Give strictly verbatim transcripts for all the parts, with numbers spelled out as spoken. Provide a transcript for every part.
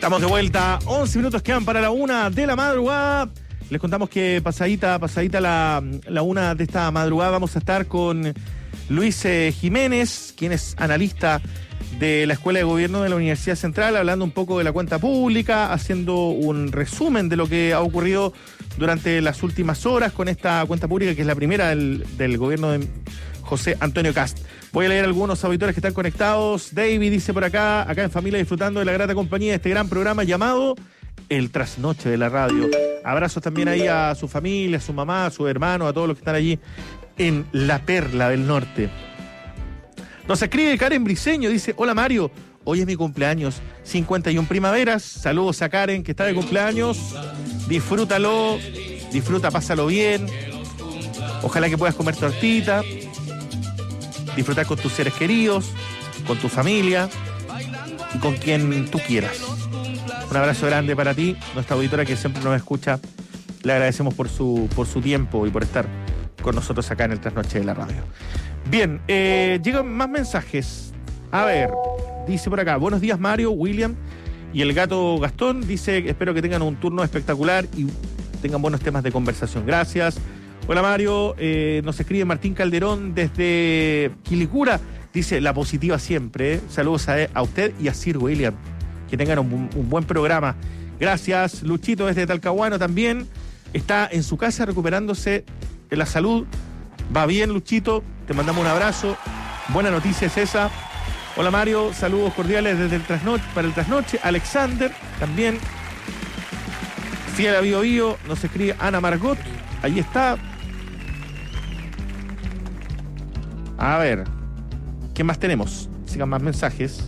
Estamos de vuelta, once minutos quedan para la una de la madrugada. Les contamos que pasadita, pasadita la, la una de esta madrugada vamos a estar con Luis eh, Jiménez, quien es analista de la Escuela de Gobierno de la Universidad Central, hablando un poco de la cuenta pública, haciendo un resumen de lo que ha ocurrido durante las últimas horas con esta cuenta pública, que es la primera del, del gobierno de José Antonio Kast. Voy a leer algunos auditores que están conectados. David dice por acá, acá en familia disfrutando de la grata compañía de este gran programa llamado El Trasnoche de la Radio. Abrazos también ahí a su familia, a su mamá, a su hermano, a todos los que están allí en La Perla del Norte. Nos escribe Karen Briceño, dice, hola Mario, hoy es mi cumpleaños, cincuenta y una primaveras, saludos a Karen que está de cumpleaños, disfrútalo, disfruta, pásalo bien, ojalá que puedas comer tortita, disfrutar con tus seres queridos, con tu familia y con quien tú quieras. Un abrazo grande para ti, nuestra auditora que siempre nos escucha. Le agradecemos por su, por su tiempo y por estar con nosotros acá en el Trasnoche de la Radio. Bien, eh, llegan más mensajes. A ver, dice por acá, buenos días Mario, William y el gato Gastón. Dice, espero que tengan un turno espectacular y tengan buenos temas de conversación. Gracias. Hola Mario, eh, nos escribe Martín Calderón desde Quilicura. Dice, la positiva siempre. ¿eh? Saludos a, a usted y a Sir William. Que tengan un, un buen programa. Gracias. Luchito desde Talcahuano también. Está en su casa recuperándose de la salud. Va bien, Luchito. Te mandamos un abrazo. Buena noticia es esa. Hola Mario, saludos cordiales desde el trasnoche, para el Trasnoche. Alexander también. Fiel a Bio Bio. Nos escribe Ana Margot. Ahí está. A ver, ¿qué más tenemos? Sigan más mensajes.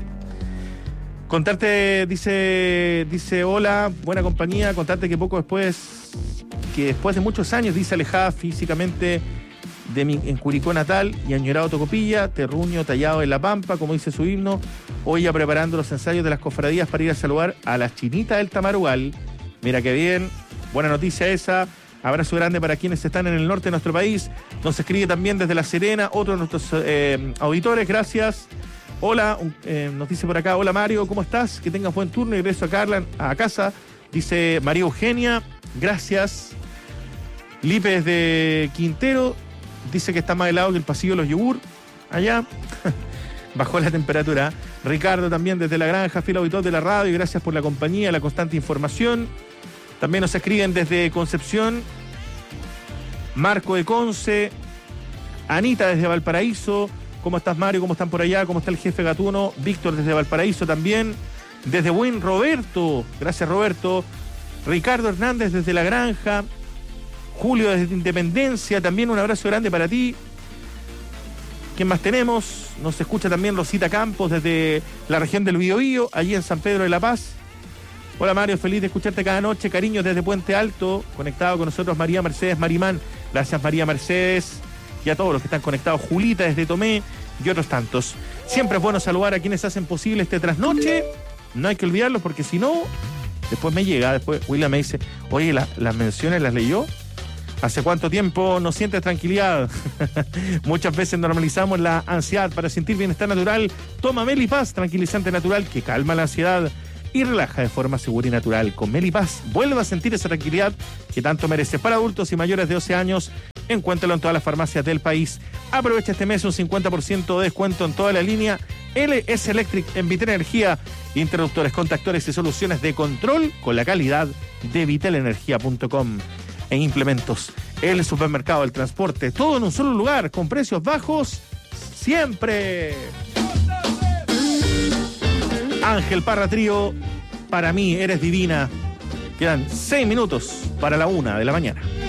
Contarte, dice, dice, hola, buena compañía, contarte que poco después, que después de muchos años, dice, alejada físicamente de mi en Curicó natal y añorado Tocopilla, terruño tallado en la pampa, como dice su himno, hoy ya preparando los ensayos de las cofradías para ir a saludar a las chinitas del Tamarugal. Mira qué bien, buena noticia esa. Abrazo grande para quienes están en el norte de nuestro país. Nos escribe también desde La Serena, otro de nuestros eh, auditores, gracias. Hola, eh, nos dice por acá, hola Mario, ¿cómo estás? Que tengas buen turno y regreso a Carla a casa. Dice María Eugenia, gracias. Lipe desde Quintero, dice que está más helado que el pasillo de los yogur, allá. Bajó la temperatura. Ricardo también desde La Granja, fiel auditor de la radio, gracias por la compañía, la constante información. También nos escriben desde Concepción, Marco de Conce, Anita desde Valparaíso. ¿Cómo estás, Mario? ¿Cómo están por allá? ¿Cómo está el jefe Gatuno? Víctor desde Valparaíso también. Desde Buen Roberto. Gracias, Roberto. Ricardo Hernández desde La Granja. Julio desde Independencia. También un abrazo grande para ti. ¿Quién más tenemos? Nos escucha también Rosita Campos desde la región del Biobío, allí en San Pedro de la Paz. Hola Mario, feliz de escucharte cada noche. Cariños desde Puente Alto. Conectado con nosotros María Mercedes Marimán. Gracias, María Mercedes. Y a todos los que están conectados, Julita desde Tomé y otros tantos. Siempre es bueno saludar a quienes hacen posible este trasnoche. No hay que olvidarlos porque si no, después me llega, después William me dice, oye, la, las menciones las leyó. ¿Hace cuánto tiempo no sientes tranquilidad? Muchas veces normalizamos la ansiedad. Para sentir bienestar natural, toma Melipaz, tranquilizante natural que calma la ansiedad y relaja de forma segura y natural. Con Melipaz, vuelve a sentir esa tranquilidad que tanto mereces. Para adultos y mayores de doce años, encuéntralo en todas las farmacias del país. Aprovecha este mes un cincuenta por ciento de descuento en toda la línea L S Electric en Vitel Energía, interruptores, contactores y soluciones de control con la calidad de vitel energía punto com. En implementos, el supermercado del transporte, todo en un solo lugar, con precios bajos siempre. Ángel Parra Trío, para mí eres divina. Quedan seis minutos para la una de la mañana.